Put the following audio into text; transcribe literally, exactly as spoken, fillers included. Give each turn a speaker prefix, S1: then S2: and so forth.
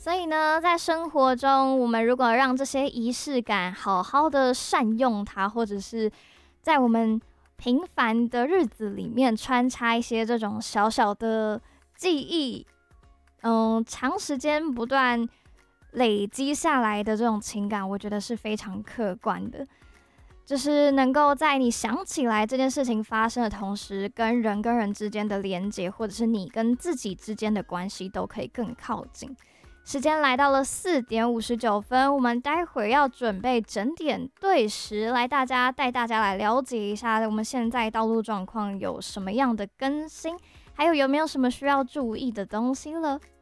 S1: 所以呢，在生活中，我们如果让这些仪式感好好的善用它，或者是在我们平凡的日子里面穿插一些这种小小的记忆，嗯，长时间不断累积下来的这种情感，我觉得是非常客观的。就是能够在你想起来这件事情发生的同时，跟人跟人之间的连接，或者是你跟自己之间的关系，都可以更靠近。时间来到了四点五十九分，我们待会儿要准备整点对时，来大家带大家来了解一下我们现在道路状况有什么样的更新，还有有没有什么需要注意的东西了。